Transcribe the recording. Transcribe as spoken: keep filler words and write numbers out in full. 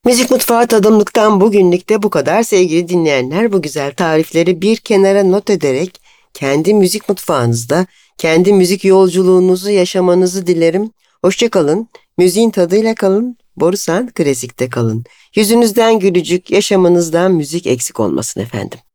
Müzik Mutfağı Tadımlık'tan bugünlük de bu kadar sevgili dinleyenler. Bu güzel tarifleri bir kenara not ederek kendi müzik mutfağınızda, kendi müzik yolculuğunuzu yaşamanızı dilerim. Hoşça kalın, müziğin tadıyla kalın, Borusan Klasik'te kalın. Yüzünüzden gülücük, yaşamınızdan müzik eksik olmasın efendim.